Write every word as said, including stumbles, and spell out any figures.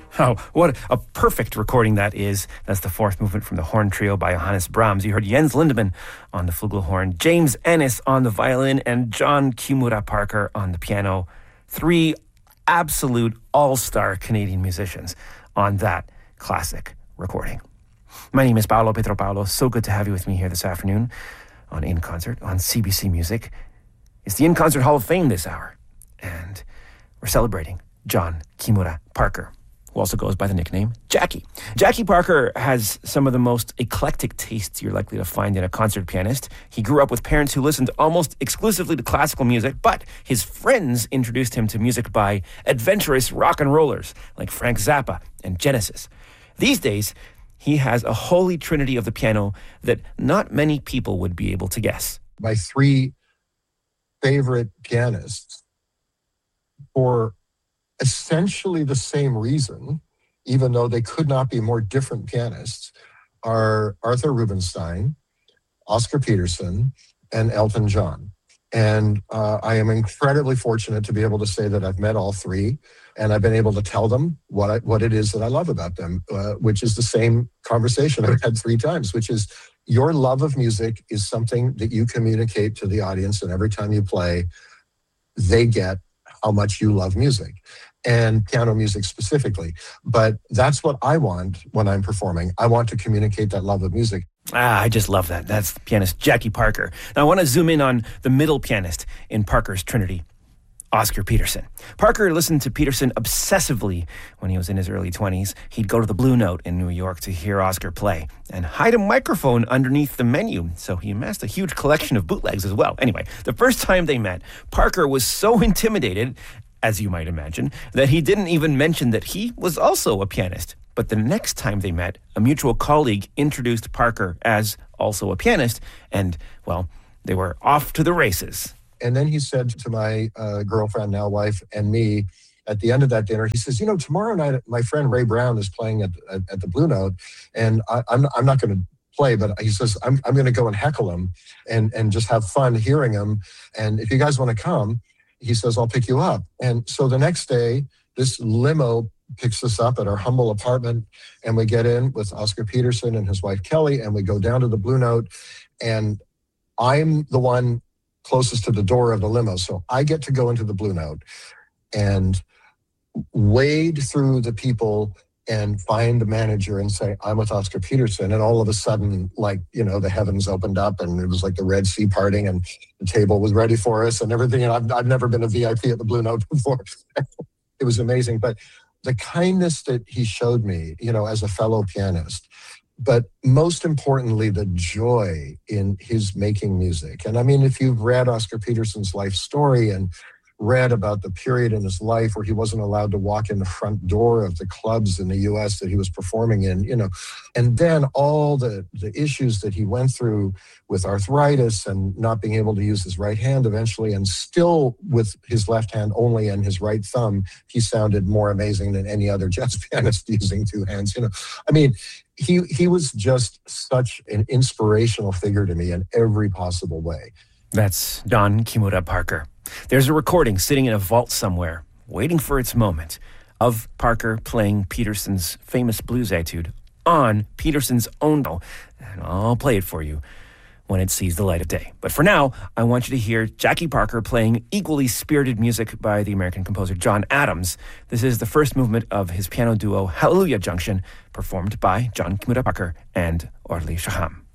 Oh, what a perfect recording that is. That's the fourth movement from the horn trio by Johannes Brahms. You heard Jens Lindemann on the flugelhorn, James Ennis on the violin, and John Kimura Parker on the piano. Three absolute all-star Canadian musicians on that classic recording. My name is Paolo Petropaulo. So good to have you with me here this afternoon on In Concert on C B C Music. It's the In Concert Hall of Fame this hour, and we're celebrating John Kimura Parker, who also goes by the nickname Jackie. Jackie Parker has some of the most eclectic tastes you're likely to find in a concert pianist. He grew up with parents who listened almost exclusively to classical music, but his friends introduced him to music by adventurous rock and rollers like Frank Zappa and Genesis. These days, he has a holy trinity of the piano that not many people would be able to guess. My three favorite pianists, for essentially the same reason, even though they could not be more different pianists, are Arthur Rubinstein, Oscar Peterson, and Elton John. And uh, I am incredibly fortunate to be able to say that I've met all three, and I've been able to tell them what I, what it is that I love about them, uh, which is the same conversation I've had three times, which is your love of music is something that you communicate to the audience, and every time you play, they get how much you love music, and piano music specifically. But that's what I want when I'm performing. I want to communicate that love of music. Ah, I just love that. That's pianist Jackie Parker. Now I want to zoom in on the middle pianist in Parker's trinity, Oscar Peterson. Parker listened to Peterson obsessively when he was in his early twenties. He'd go to the Blue Note in New York to hear Oscar play and hide a microphone underneath the menu, so he amassed a huge collection of bootlegs as well. Anyway, the first time they met, Parker was so intimidated, as you might imagine, that he didn't even mention that he was also a pianist. But the next time they met, a mutual colleague introduced Parker as also a pianist, and, well, they were off to the races. And then he said to my uh, girlfriend, now wife, and me, at the end of that dinner, he says, you know, tomorrow night, my friend Ray Brown is playing at, at, at the Blue Note, and I, I'm, I'm not going to play, but he says, I'm, I'm going to go and heckle him and, and just have fun hearing him. And if you guys want to come, he says, I'll pick you up. And so the next day, this limo picks us up at our humble apartment, and we get in with Oscar Peterson and his wife Kelly, and we go down to the Blue Note, and I'm the one closest to the door of the limo. So I get to go into the Blue Note and wade through the people and find the manager and say, I'm with Oscar Peterson. And all of a sudden, like, you know, the heavens opened up, and it was like the Red Sea parting, and the table was ready for us and everything. And I've, I've never been a V I P at the Blue Note before. It was amazing. But the kindness that he showed me, you know, as a fellow pianist, but most importantly, the joy in his making music. And I mean, if you've read Oscar Peterson's life story and read about the period in his life where he wasn't allowed to walk in the front door of the clubs in the U S that he was performing in, you know, and then all the, the issues that he went through with arthritis and not being able to use his right hand eventually, and still with his left hand only and his right thumb, he sounded more amazing than any other jazz pianist using two hands, you know. I mean, he he was just such an inspirational figure to me in every possible way. That's John Kimura Parker. There's a recording sitting in a vault somewhere, waiting for its moment, of Parker playing Peterson's famous blues etude on Peterson's own bow, and I'll play it for you when it sees the light of day. But for now, I want you to hear Jackie Parker playing equally spirited music by the American composer John Adams. This is the first movement of his piano duo Hallelujah Junction, performed by John Kimura Parker and Orly Shaham.